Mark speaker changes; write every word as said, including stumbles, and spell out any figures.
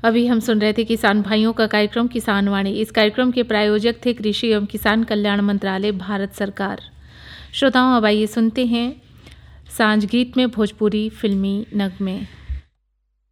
Speaker 1: अभी हम सुन रहे थे किसान भाइयों का कार्यक्रम किसान वाणी। इस कार्यक्रम के प्रायोजक थे कृषि एवं किसान कल्याण मंत्रालय, भारत सरकार। श्रोताओं, अब आइए सुनते हैं सांझ गीत में भोजपुरी फिल्मी नगमे।